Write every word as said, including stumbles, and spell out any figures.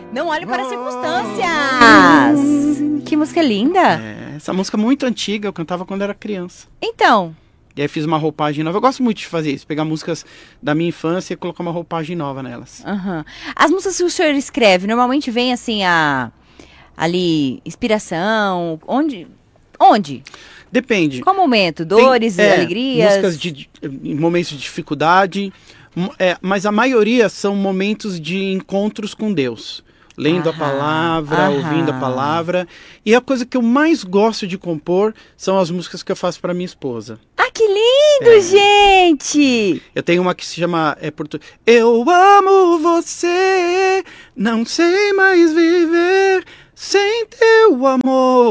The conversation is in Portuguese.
Não olhe para as circunstâncias. Que música linda. É, essa música é muito antiga, eu cantava quando era criança. Então... E aí fiz uma roupagem nova. Eu gosto muito de fazer isso, pegar músicas da minha infância e colocar uma roupagem nova nelas. Uhum. As músicas que o senhor escreve, normalmente vem assim a... ali, inspiração, onde? Onde? Depende. Qual momento? Dores, Tem, é, alegrias? Músicas de, de, em momentos de dificuldade, é, mas a maioria são momentos de encontros com Deus. Lendo aham, a palavra, aham. ouvindo a palavra. E a coisa que eu mais gosto de compor são as músicas que eu faço para minha esposa. Ah, que lindo, é. gente! Eu tenho uma que se chama... É, portu... Eu amo você, não sei mais viver sem teu amor.